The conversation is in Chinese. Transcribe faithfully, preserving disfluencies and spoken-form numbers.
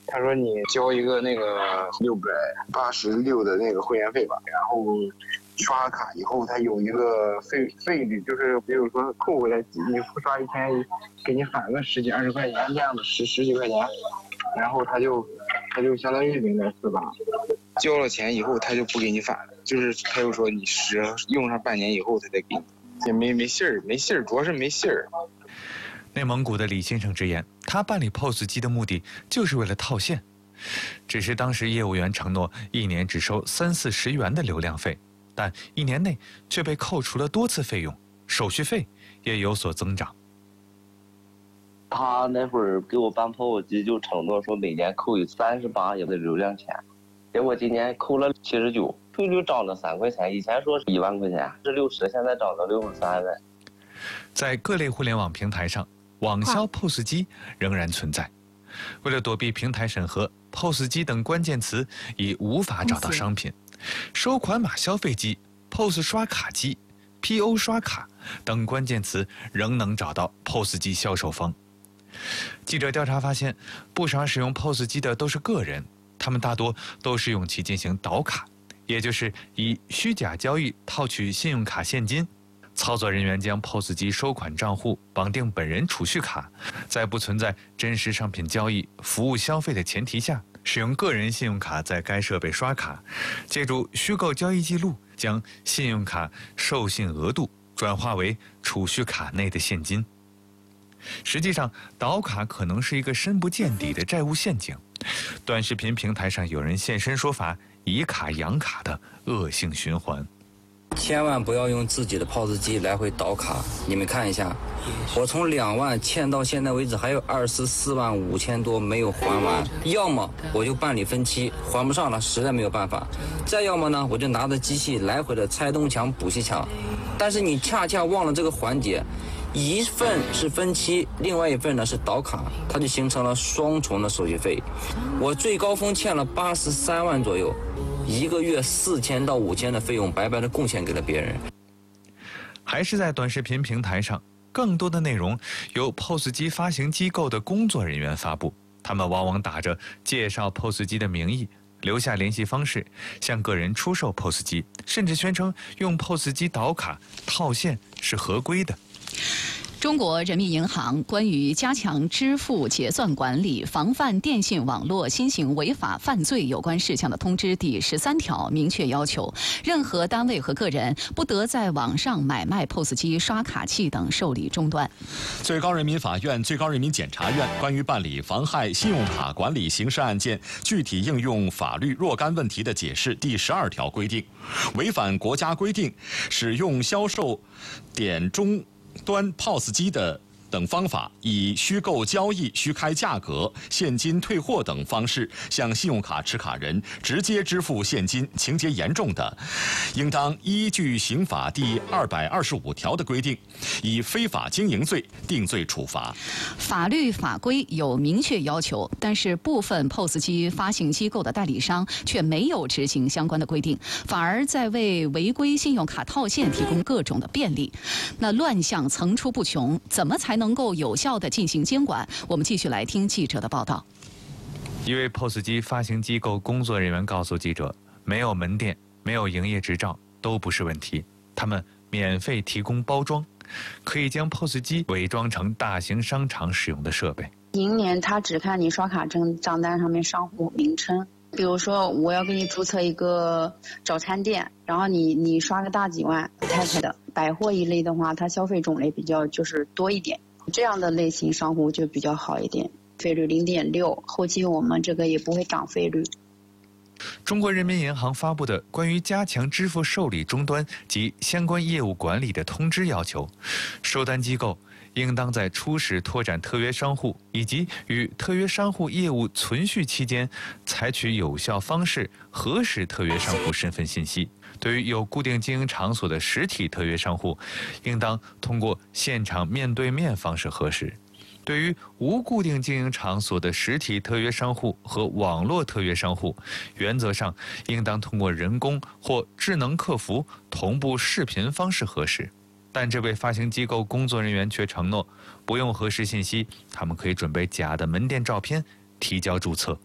他说你交一个那个六百八十六的那个会员费吧，然后刷卡以后他有一个费费率，就是比如说扣回来，你刷一天给你返个十几二十块钱这样的，十十几块钱，然后他就他就相当于零点四八，交了钱以后他就不给你返了，就是他又说你使用上半年以后他再给你，也没没信儿，没信儿，主要是没信儿。 内蒙古的李先生直言，他办理 P O S 机的目的就是为了套现，只是当时业务员承诺一年只收三四十元的流量费，但一年内却被扣除了多次费用，手续费也有所增长。 他那会儿给我办 P O S 机就承诺说每年扣有三十八元的流量钱，结果今年扣了七十九，费率涨了三块钱，以前说是一万块钱是六十，现在涨到六十三了。 在各类互联网平台上，网销 P O S 机仍然存在。为了躲避平台审核， P O S 机等关键词已无法找到商品。收款码消费机、P O S 刷卡机、P O 刷卡等关键词仍能找到 P O S 机销售方。记者调查发现，不少使用 P O S 机的都是个人，他们大多都是用其进行倒卡，也就是以虚假交易套取信用卡现金。操作人员将 P O S 机收款账户绑定本人储蓄卡，在不存在真实商品交易、服务消费的前提下，使用个人信用卡在该设备刷卡，借助虚构交易记录，将信用卡授信额度转化为储蓄卡内的现金。实际上，倒卡可能是一个深不见底的债务陷阱。短视频平台上有人现身说法，以卡养卡的恶性循环。 千万不要用自己的 P O S 机来回倒卡。你们看一下，我从两万欠到现在为止还有二十四万五千多没有还完，要么我就办理分期，还不上了实在没有办法，再要么呢我就拿着机器来回的拆东墙补西墙。但是你恰恰忘了这个环节，一份是分期，另外一份呢是倒卡，它就形成了双重的手续费。我最高峰欠了八十三万左右，一个月四千到五千的费用白白的贡献给了别人。 还是在短视频平台上，更多的内容由 P O S 机发行机构的工作人员发布，他们往往打着介绍 P O S 机的名义，留下联系方式，向个人出售 P O S 机，甚至宣称用 P O S 机倒卡套现是合规的。 中国人民银行关于加强支付结算管理、防范电信网络新型违法犯罪有关事项的通知第十三条明确要求，任何单位和个人不得在网上买卖 P O S 机、刷卡器等受理终端。 最高人民法院、最高人民检察院关于办理妨害信用卡管理刑事案件具体应用法律若干问题的解释第十二条规定，违反国家规定，使用销售点终端 P O S 机的等方法，以虚构交易、虚开价格、现金退货等方式向信用卡持卡人直接支付现金，情节严重的，应当依据刑法第二百二十五条的规定，以非法经营罪定罪处罚。 法律法规有明确要求，但是部分 P O S 机发行机构的代理商却没有执行相关的规定，反而在为违规信用卡套现提供各种的便利。那乱象层出不穷，怎么才能够有效地进行监管？我们继续来听记者的报道。 一位 P O S 机发行机构工作人员告诉记者，没有门店、没有营业执照都不是问题，他们免费提供包装，可以将 P O S 机伪装成大型商场使用的设备。 银联他只看你刷卡证账单上面商户名称，比如说我要给你注册一个早餐店，然后你你刷个大几万太太的。百货一类的话，它消费种类比较就是多一点，这样的类型商户就比较好一点，费率零点六，后期我们这个也不会涨费率。 中国人民银行发布的关于加强支付受理终端及相关业务管理的通知要求，收单机构应当在初始拓展特约商户以及与特约商户业务存续期间，采取有效方式核实特约商户身份信息。对于有固定经营场所的实体特约商户，应当通过现场面对面方式核实。对于无固定经营场所的实体特约商户和网络特约商户，原则上应当通过人工或智能客服同步视频方式核实。但这位发行机构工作人员却承诺，不用核实信息，他们可以准备假的门店照片提交注册。